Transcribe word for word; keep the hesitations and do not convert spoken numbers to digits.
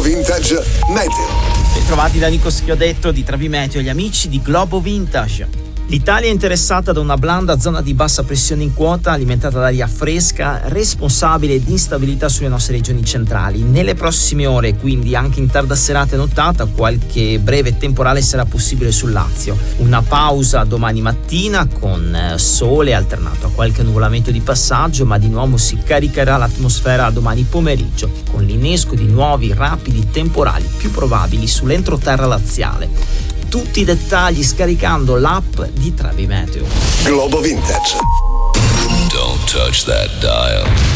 Vintage Meteo. Bentrovati da Nico Schiodetto di Travimeteo, gli amici di Globo Vintage. L'Italia è interessata da una blanda zona di bassa pressione in quota alimentata da aria fresca, responsabile di instabilità sulle nostre regioni centrali. Nelle prossime ore, quindi anche in tarda serata e nottata, qualche breve temporale sarà possibile sul Lazio. Una pausa domani mattina con sole alternato a qualche nuvolamento di passaggio, ma di nuovo si caricherà l'atmosfera domani pomeriggio con l'innesco di nuovi rapidi temporali più probabili sull'entroterra laziale. Tutti i dettagli scaricando l'app di Travimeteo. Globo Vintage. Don't touch that dial.